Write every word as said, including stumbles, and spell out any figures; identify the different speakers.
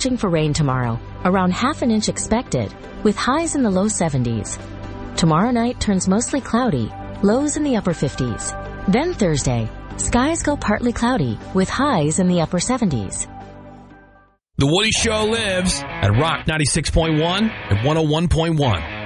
Speaker 1: Watching for rain tomorrow, around half an inch expected, with highs in the low seventies. Tomorrow night turns mostly cloudy, lows in the upper fifties. Then Thursday, skies go partly cloudy, with highs in the upper seventies.
Speaker 2: The Woody Show lives at Rock ninety-six point one and one oh one point one.